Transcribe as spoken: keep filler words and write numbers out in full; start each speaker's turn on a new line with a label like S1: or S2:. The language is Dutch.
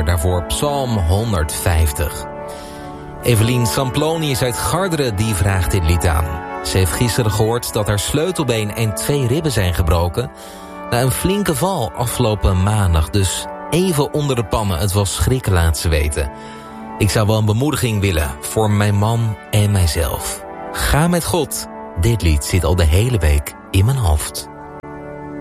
S1: Meer, daarvoor Psalm honderdvijftig. Evelien Samploni is uit Garderen, die vraagt dit lied aan. Ze heeft gisteren gehoord dat haar sleutelbeen en twee ribben zijn gebroken na een flinke val afgelopen maandag. Dus even onder de pannen, het was schrikken, laat ze weten. Ik zou wel een bemoediging willen voor mijn man en mijzelf. Ga met God. Dit lied zit al de hele week in mijn hoofd.